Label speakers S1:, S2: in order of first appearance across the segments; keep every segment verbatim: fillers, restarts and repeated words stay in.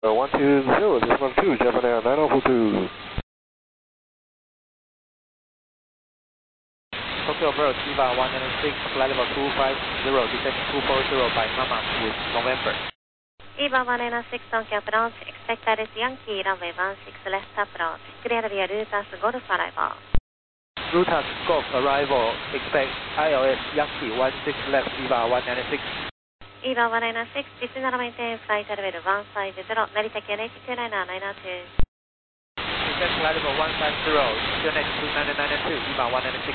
S1: one two zero, this one two, Japan Air nine oh four two.
S2: Tokyo Bird, Viva one nine six, flight level two five zero, descending two four zero by Mama with November.
S3: Viva one nine six, Tokyo approach, expect Alice Yankee, runway one six left approach, clear via Lutas Golf arrival.
S2: Lutas Golf arrival, expect I L S Yankee one six left, Viva one nine six.
S3: Viva one nine six, descend maintain flight level one five zero, Narita Q N H two nine nine nine two.
S2: Descend flight level one five zero, Q N H two nine nine two, Viva one nine six.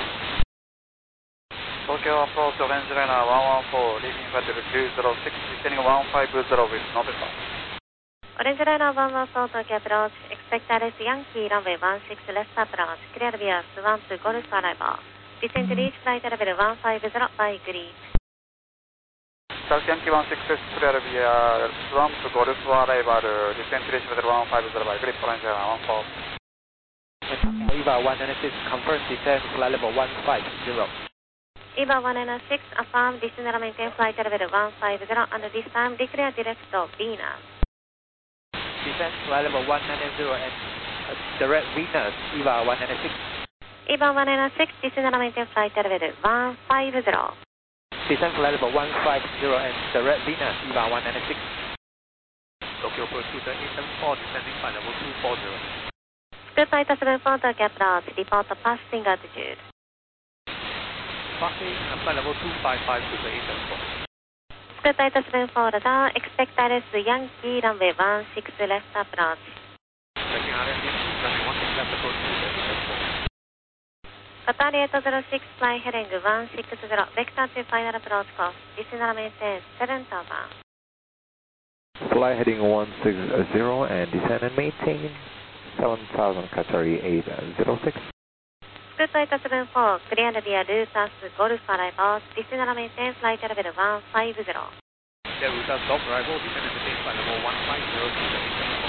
S4: Tokyo approach, orange liner one one four, leaving flight level two zero six, descending one five zero with November.
S3: Orange liner one one four, Tokyo approach, expect Alice Yankee, runway one six left approach, clear via Swamp Golf arrival. Descend to reach flight level one five zero by grid.
S4: South Yankee one six left, clear via Swamp Golf arrival, descend to reach level one five zero by grid, orange liner one four.
S2: Viva one nine six, confirm descend flight level one five zero.
S3: Viva one nine six, affirm descend maintain flight level one five zero, and this time declare direct to Venus.
S2: Descend flight level one nine zero and uh, direct Venus, Viva one nine six.
S3: Viva one nine six, descend maintain flight level one five zero.
S2: Descend flight level one five zero and direct Venus, Viva one nine six. Tokyo Pursuit eight seven four, descending flight level two four zero.
S3: Scoot Fighter seven four, Tokyo approach, report passing altitude.
S2: Passing uh, flight level two five five to the eight seven four.
S3: Scoot Fighter seven four, radar, expect Alice Yankee, runway one six left approach.
S2: Checking R S Yankee, runway one six left approach to the eight seven four.
S3: Qatar eight zero six, fly heading one six zero, vector to final approach course, descend maintain seven thousand.
S1: Fly heading one six zero and descend and maintain seven thousand, Qatari eight zero six.
S3: Scoot Fighter seven four, clear via Lutas Golf arrival, descend maintain flight level one five zero.
S2: Yeah, Lutas Golf arrival, descend and maintain flight level one five zero to the eight seven four.